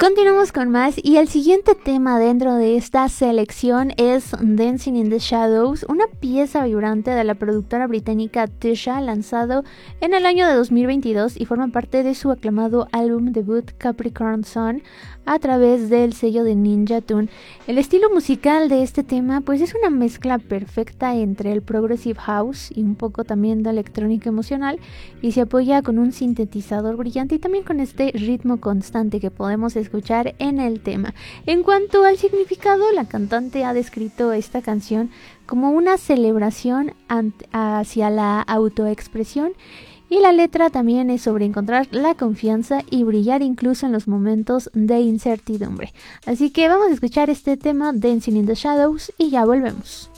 Continuamos con más y el siguiente tema dentro de esta selección es Dancing in the Shadows, una pieza vibrante de la productora británica Tisha, lanzado en el año de 2022 y forma parte de su aclamado álbum debut Capricorn Sun a través del sello de Ninja Tune. El estilo musical de este tema pues es una mezcla perfecta entre el progressive house y un poco también de electrónica emocional, y se apoya con un sintetizador brillante y también con este ritmo constante que podemos escuchar en el tema. En cuanto al significado, la cantante ha descrito esta canción como una celebración hacia la autoexpresión, y la letra también es sobre encontrar la confianza y brillar incluso en los momentos de incertidumbre. Así que vamos a escuchar este tema Dancing in the Shadows y ya volvemos.